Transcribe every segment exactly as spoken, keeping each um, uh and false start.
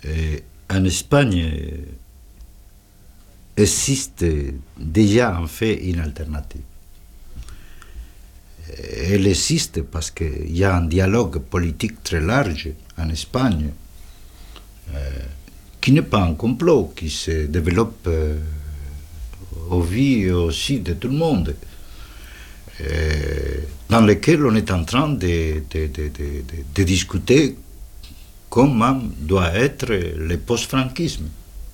Et en Espagne existe déjà en fait une alternative. Elle existe parce qu'il y a un dialogue politique très large en Espagne, euh, qui n'est pas un complot, qui se développe euh, au vie aussi de tout le monde, euh, dans lequel on est en train de, de, de, de, de discuter comment doit être le post-franquisme.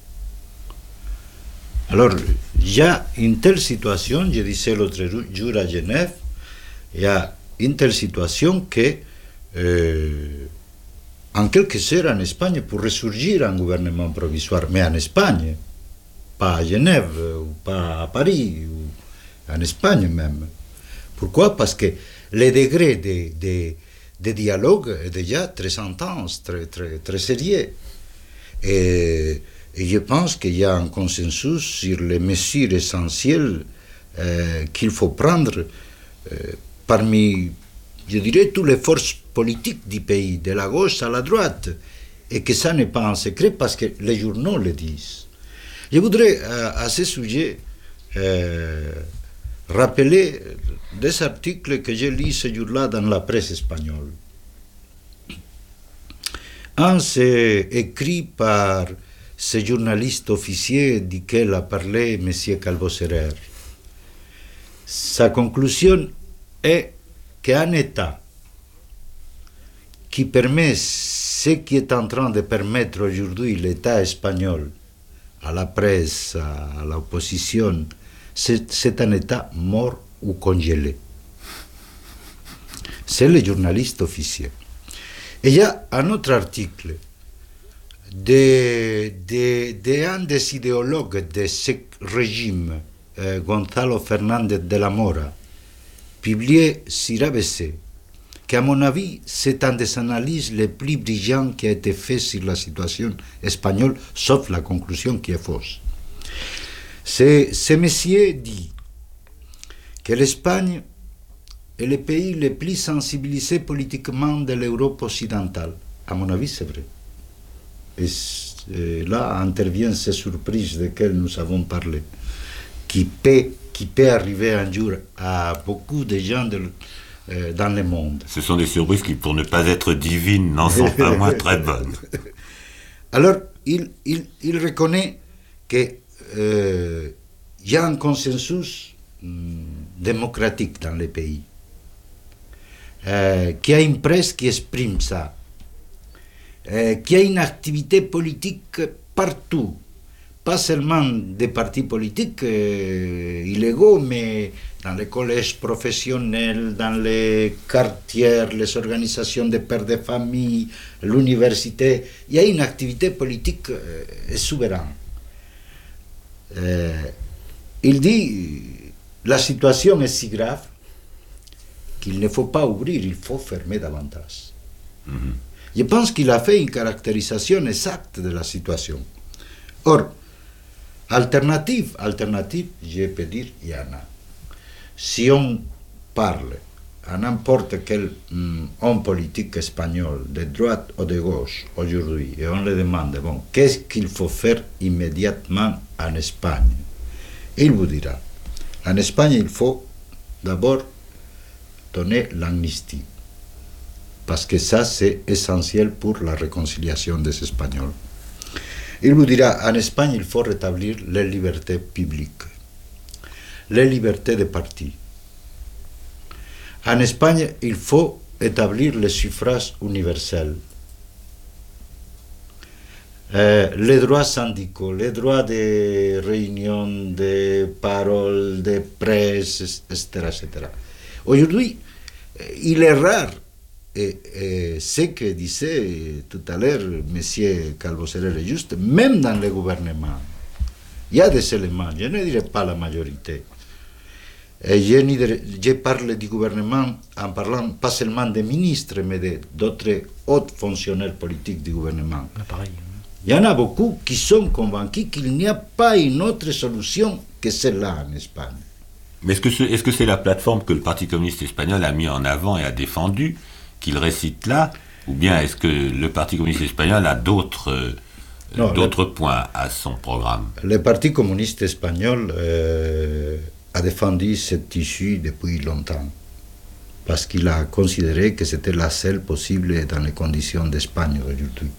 Alors, il y a une telle situation, je disais l'autre jour à Genève, il y a une telle situation que, euh, en quelque sorte, en Espagne, pour ressurgir un gouvernement provisoire, mais en Espagne, pas à Genève, ou pas à Paris, ou en Espagne même. Pourquoi? Parce que le degré de, de, de dialogue est déjà très intense, très, très, très sérieux. Et, et je pense qu'il y a un consensus sur les mesures essentielles euh, qu'il faut prendre euh, parmi, je dirais, toutes les forces politiques du pays, de la gauche à la droite, et que ça n'est pas un secret parce que les journaux le disent. Je voudrais, à, à ce sujet, euh, rappeler des articles que j'ai lus ce jour-là dans la presse espagnole. Un, c'est écrit par ce journaliste officier duquel a parlé M. Calvo Soler. Sa conclusion est qu'un État qui permet ce qui est en train de permettre aujourd'hui l'État espagnol à la presse, à l'opposition, c'est, c'est un État mort ou congelé. C'est le journaliste officiel. Et il y a un autre article de, de, de un des idéologues de ce régime, euh, Gonzalo Fernández de la Mora, publié sur A B C, qu'à mon avis, c'est un des analyses les plus brillants qui a été fait sur la situation espagnole, sauf la conclusion qui est fausse. C'est, ce monsieur dit que l'Espagne est le pays le plus sensibilisé politiquement de l'Europe occidentale. À mon avis, c'est vrai. Et, et là interviennent ces surprises desquelles nous avons parlé, qui peut, qui peut arriver un jour à beaucoup de gens de, euh, dans le monde. Ce sont des surprises qui, pour ne pas être divines, n'en sont pas moins très bonnes. Alors, il, il, il reconnaît qu'il euh, y a un consensus hum, démocratique dans les pays, euh, qu'il y a une presse qui exprime ça, euh, qu'il y a une activité politique partout, pas seulement des partis politiques euh, illégaux, mais dans les collèges professionnels, dans les quartiers, les organisations de pères de famille, l'université, il y a une activité politique euh, souveraine. Euh, il dit la situation est si grave qu'il ne faut pas ouvrir, il faut fermer davantage. Mm-hmm. Je pense qu'il a fait une caractérisation exacte de la situation. Or, alternative, alternative, je peux dire, il y en a. Si on parle à n'importe quel hum, homme politique espagnol, de droite ou de gauche, aujourd'hui, et on le demande, bon, qu'est-ce qu'il faut faire immédiatement en Espagne? Il vous dira, en Espagne, il faut d'abord donner l'amnistie, parce que ça, c'est essentiel pour la réconciliation des Espagnols. Il vous dira, en Espagne, il faut rétablir les libertés publiques, les libertés des partis. En Espagne, il faut établir le suffrage universel, euh, les droits syndicaux, les droits de réunion, de parole, de presse, et cetera, et cetera. Aujourd'hui, il est rare, et, et ce que disait tout à l'heure M. Calvo Soler est juste, même dans le gouvernement, il y a des éléments, je ne dirais pas la majorité. Et je, je parle du gouvernement en parlant pas seulement des ministres, mais de, d'autres hauts fonctionnaires politiques du gouvernement. Ah, pareil. Il y en a beaucoup qui sont convaincus qu'il n'y a pas une autre solution que celle-là en Espagne. Mais est-ce que, c'est, est-ce que c'est la plateforme que le Parti communiste espagnol a mis en avant et a défendue, qu'il récite là, ou bien est-ce que le Parti communiste espagnol a d'autres, euh, non, d'autres le, points à son programme. Le Parti communiste espagnol euh, a défendu cette issue depuis longtemps, parce qu'il a considéré que c'était la seule possible dans les conditions d'Espagne aujourd'hui.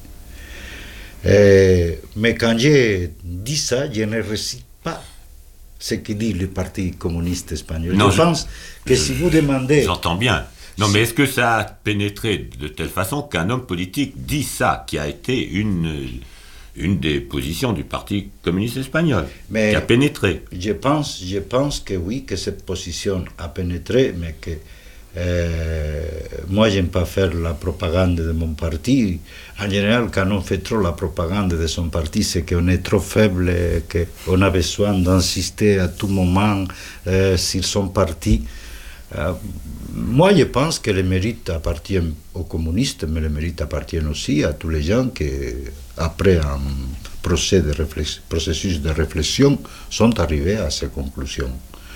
Euh, mais quand j'ai dit ça, je ne récite pas ce que dit le Parti communiste espagnol. Non, je, je pense que je, si vous demandez... J'entends bien. Non, mais est-ce que ça a pénétré de telle façon qu'un homme politique dit ça, qui a été une, une des positions du Parti communiste espagnol, mais qui a pénétré? Je pense, je pense que oui, que cette position a pénétré, mais que euh, moi, j'aime pas faire la propagande de mon parti. En général, quand on fait trop la propagande de son parti, c'est qu'on est trop faible et qu'on a besoin d'insister à tout moment euh, sur son parti. Euh, moi, je pense que le mérite appartient aux communistes, mais le mérite appartient aussi à tous les gens qui, après un procès de réflex- processus de réflexion, sont arrivés à ces conclusions.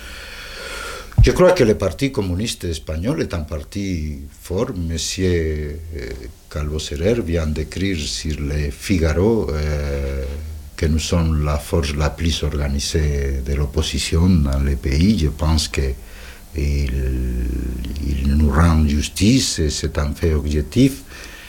Je crois que le Parti communiste espagnol est un parti fort. Monsieur Calvo Soler vient d'écrire sur le Figaro euh, que nous sommes la force la plus organisée de l'opposition dans le pays. Je pense que Il, il nous rend justice, et c'est un fait objectif.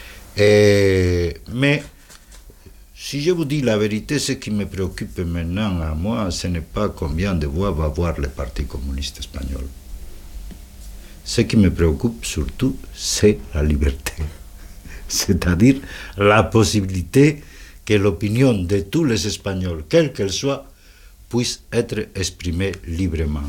Et, mais si je vous dis la vérité, ce qui me préoccupe maintenant à moi, ce n'est pas combien de voix va avoir le Parti communiste espagnol. Ce qui me préoccupe surtout, c'est la liberté. C'est-à-dire la possibilité que l'opinion de tous les Espagnols, quelle qu'elle soit, puisse être exprimée librement.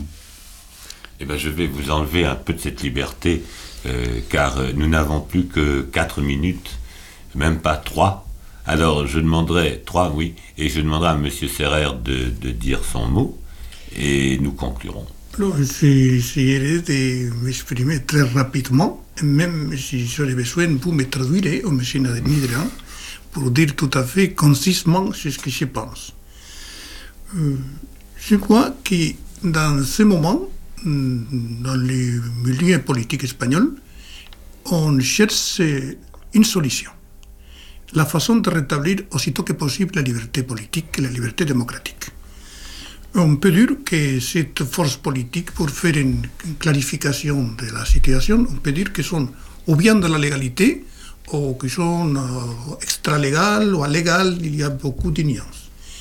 Eh bien, je vais vous enlever un peu de cette liberté, euh, car nous n'avons plus que quatre minutes, même pas trois. Alors, je demanderai, trois, oui, et je demanderai à M. Serrer de, de dire son mot, et nous conclurons. Alors, j'essaierai de m'exprimer très rapidement, et même si j'aurais besoin, vous me traduirez au M. Nademidran, pour dire tout à fait concisement ce que je pense. Euh, je crois que dans ce moment, dans le milieu politique espagnol, on cherche une solution. La façon de rétablir aussitôt que possible la liberté politique et la liberté démocratique. On peut dire que cette force politique, pour faire une clarification de la situation, on peut dire que sont ou bien de la légalité, ou que sont euh, extra-légales ou allégales, il y a beaucoup de nuances.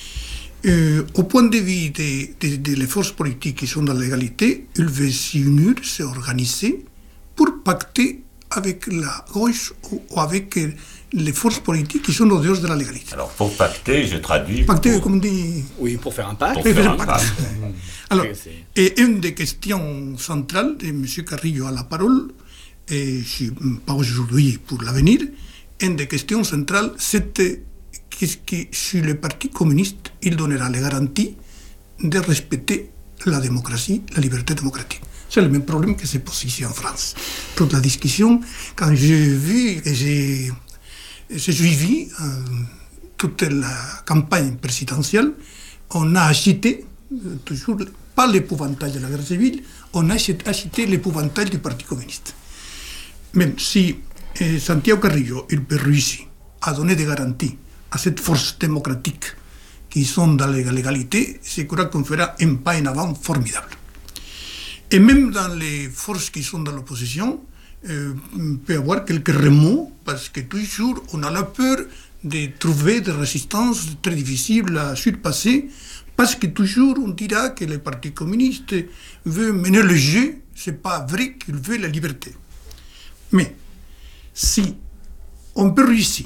Euh, au point de vue des de, de les forces politiques qui sont dans la légalité, ils veulent s'unir, s'organiser pour pacter avec la gauche ou, ou avec euh, les forces politiques qui sont au dehors de la légalité. Alors, pour pacter, je traduis... Pacter, pour... comme dit... Oui, pour faire un pacte. Pour faire un pacte. Alors, et une des questions centrales de M. Carrillo a la parole, et je, pas aujourd'hui, pour l'avenir, une des questions centrales, c'était qu'est-ce que si le Parti communiste, il donnera les garanties de respecter la démocratie, la liberté démocratique. C'est le même problème que s'est posé ici en France. Toute la discussion, quand j'ai vu et j'ai, j'ai suivi euh, toute la campagne présidentielle, on a agité, euh, toujours, pas l'épouvantail de la guerre civile, on a agité l'épouvantail du Parti communiste. Même si euh, Santiago Carrillo, il peut réussir à donner des garanties à cette force démocratique qui sont dans la légalité, je crois qu'on fera un pas en avant formidable. Et même dans les forces qui sont dans l'opposition, euh, on peut avoir quelques remous, parce que toujours on a la peur de trouver des résistances très difficiles à surpasser, parce que toujours on dira que le Parti communiste veut mener le jeu, c'est pas vrai qu'il veut la liberté. Mais si on peut réussir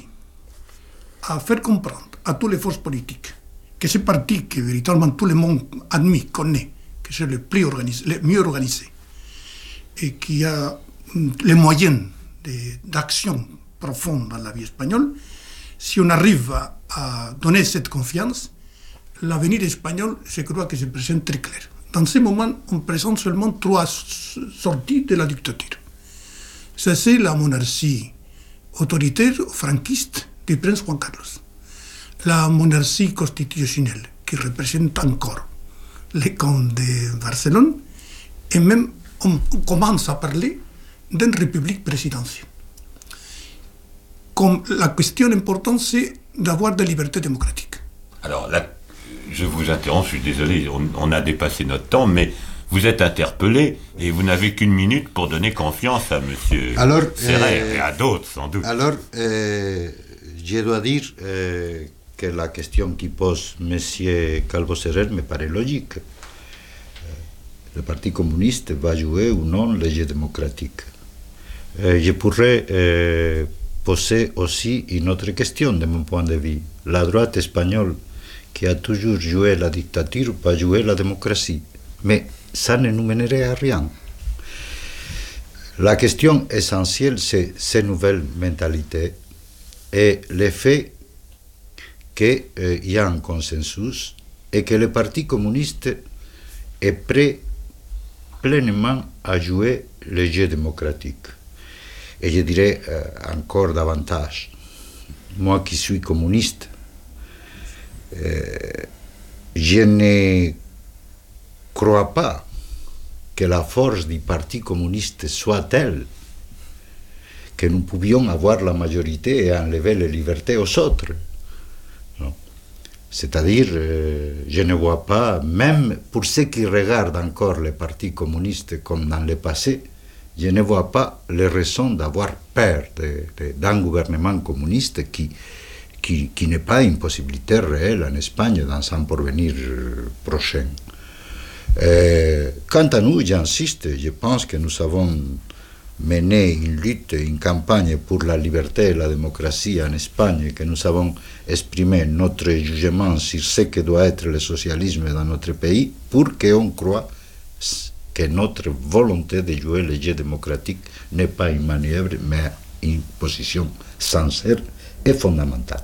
à faire comprendre à toutes les forces politiques que ce parti que véritablement tout le monde admet, connaît, que c'est le, plus organisé, le mieux organisé et qui a les moyens de, d'action profonde dans la vie espagnole, si on arrive à, à donner cette confiance, l'avenir espagnol, je crois que se présente très clair. Dans ce moment, on présente seulement trois sorties de la dictature. Ça, c'est la monarchie autoritaire franquiste du prince Juan Carlos. La monarchie constitutionnelle qui représente encore les comtes de Barcelone, et même on commence à parler d'une république présidentielle. Comme la question importante, c'est d'avoir des libertés démocratiques. Alors là, je vous interromps, je suis désolé, on, on a dépassé notre temps, mais vous êtes interpellé et vous n'avez qu'une minute pour donner confiance à M. Serrer euh, et à d'autres, sans doute. Alors, euh, je dois dire euh, que la question qui pose M. Calvo Serrer me paraît logique. Le Parti communiste va jouer ou non le jeu démocratique. Euh, je pourrais euh, poser aussi une autre question de mon point de vue. La droite espagnole, qui a toujours joué la dictature, va jouer la démocratie. Mais ça ne nous mènerait à rien. La question essentielle, c'est ces nouvelles mentalités et le fait qu'il euh, y a un consensus et que le Parti communiste est prêt pleinement à jouer le jeu démocratique. Et je dirais euh, encore davantage, moi qui suis communiste, euh, je ne crois pas que la force du Parti communiste soit telle que nous pouvions avoir la majorité et enlever les libertés aux autres. Non. C'est-à-dire, euh, je ne vois pas, même pour ceux qui regardent encore le Parti communiste comme dans le passé, je ne vois pas les raisons d'avoir peur de, de, d'un gouvernement communiste qui, qui, qui n'est pas une possibilité réelle en Espagne dans un porvenir prochain. Euh, quant à nous, j'insiste, je pense que nous avons mené une lutte, une campagne pour la liberté et la démocratie en Espagne, que nous avons exprimé notre jugement sur ce que doit être le socialisme dans notre pays, pour qu'on croie que notre volonté de jouer le jeu démocratique n'est pas une manœuvre, mais une position sincère et fondamentale.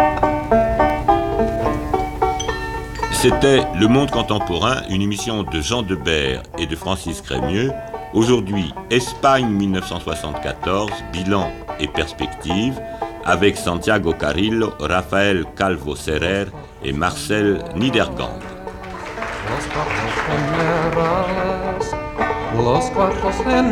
C'était Le Monde Contemporain, une émission de Jean Debert et de Francis Crémieux. Aujourd'hui, Espagne mille neuf cent soixante-quatorze, bilan et perspective, avec Santiago Carrillo, Rafael Calvo Serrer et Marcel Niedergang. Los cuartos generales, los cuartos generales.